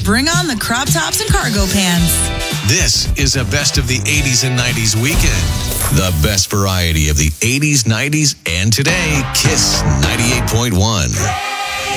bring on the crop tops and cargo pants. This is a best of the 80s and 90s weekend. The best variety of the 80s, 90s, and today, Kiss 98.1.